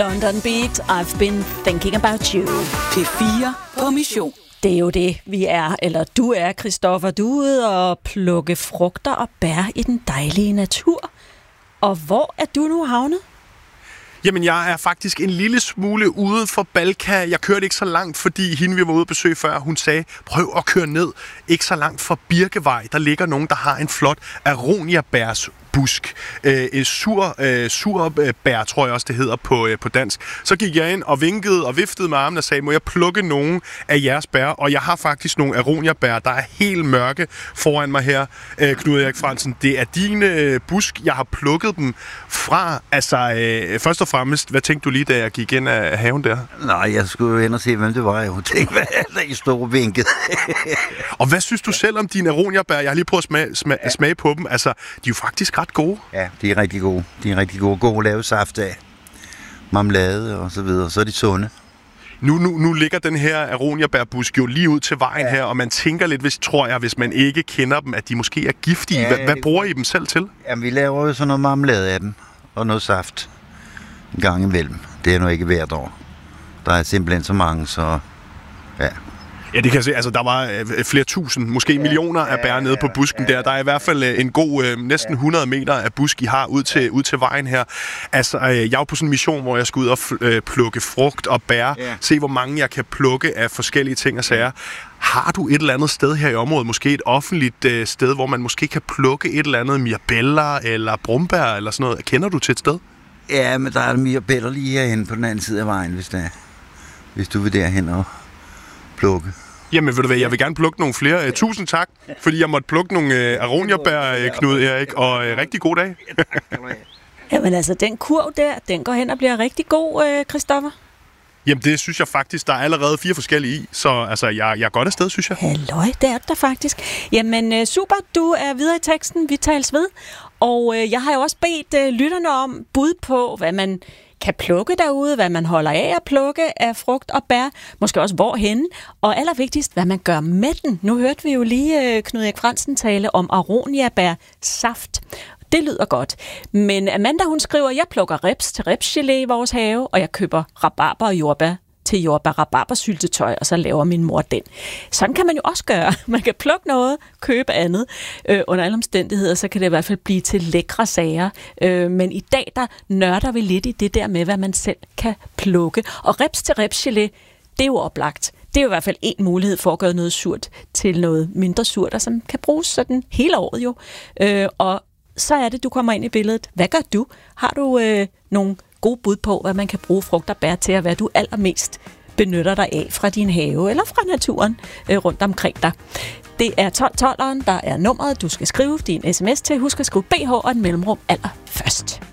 London Beat, I've been thinking about you. P4 på mission. Det er jo det, vi er, eller du er, Christoffer. Du er ude og plukke frugter og bær i den dejlige natur. Og hvor er du nu havnet? Jamen, jeg er faktisk en lille smule ude for Balka. Jeg kørte ikke så langt, fordi hende, vi var ude at besøge før, hun sagde, prøv at køre ned. Ikke så langt fra Birkevej. Der ligger nogen, der har en flot aroniabærs busk. Surbær, tror jeg også, det hedder på dansk. Så gik jeg ind og vinkede og viftede med armen og sagde, må jeg plukke nogle af jeres bær? Og jeg har faktisk nogle aroniabær, der er helt mørke foran mig her, Knud Erik Frandsen. Det er dine busk. Jeg har plukket dem fra. Altså, først og fremmest, hvad tænkte du lige, da jeg gik ind af haven der? Nej, jeg skulle jo ind og se, hvem det var. Jeg tænkte, hvad er der i store vinket? Og hvad synes du selv om dine aroniabær? Jeg har lige prøvet at smage på dem. Altså, de er jo faktisk ret gode. Ja, de er rigtig gode. De er rigtig gode. Gode at lave saft af. Marmelade og så videre. Så er de sunde. Nu ligger den her aroniabærbusk jo lige ud til vejen her, og man tænker lidt, tror jeg, hvis man ikke kender dem, at de måske er giftige. Ja, hvad bruger I dem selv til? Jamen, vi laver jo sådan noget marmelade af dem. Og noget saft. En gang imellem. Det er nu ikke hvert år. Der er simpelthen så mange, så ja. Ja, det kan jeg se. Altså, der var flere tusind, måske millioner af bær nede på busken der. Der er i hvert fald en god næsten 100 meter af busk, I har ud til vejen her. Altså, jeg er jo på sådan en mission, hvor jeg skal ud og plukke frugt og bær. Se, hvor mange jeg kan plukke af forskellige ting og sager. Har du et eller andet sted her i området, måske et offentligt sted, hvor man måske kan plukke et eller andet mirabeller eller brumbær eller sådan noget? Kender du til et sted? Ja, men der er mirabeller lige herhen på den anden side af vejen, hvis du vil derhen og plukke. Jamen, ved du hvad, jeg vil gerne plukke nogle flere. Tusind tak, fordi jeg måtte plukke nogle aroniabær, Knud Erik, og rigtig god dag. Jamen altså, den kurv der, den går hen og bliver rigtig god, Christoffer. Jamen, det synes jeg faktisk, der er allerede 4 forskellige i, så altså, jeg er godt afsted, synes jeg. Halløj, det er der faktisk. Jamen, super, du er videre i teksten, vi tales ved. Og jeg har jo også bedt lytterne om bud på, hvad man kan plukke derude, hvad man holder af at plukke af frugt og bær, måske også hvorhenne, og allervigtigst, hvad man gør med den. Nu hørte vi jo lige Knud Erik Frandsen tale om aroniabær saft. Det lyder godt. Men Amanda, hun skriver, jeg plukker reps til repsgelé i vores have, og jeg køber rabarber og jordbær til jordbær-rabarbersyltetøj, og så laver min mor den. Sådan kan man jo også gøre. Man kan plukke noget, købe andet. Under alle omstændigheder, så kan det i hvert fald blive til lækre sager. Men i dag, der nørder vi lidt i det der med, hvad man selv kan plukke. Og reps til repsgelé, det er jo oplagt. Det er jo i hvert fald en mulighed for at gøre noget surt til noget mindre surt, og som kan bruges sådan hele året jo. Og så er det, du kommer ind i billedet. Hvad gør du? Har du nogle gode bud på, hvad man kan bruge frugt og bær til, og hvad du allermest benytter dig af fra din have eller fra naturen rundt omkring dig? Det er 1212'eren, der er nummeret, du skal skrive din sms til. Husk at skrive BH og en mellemrum allerførst.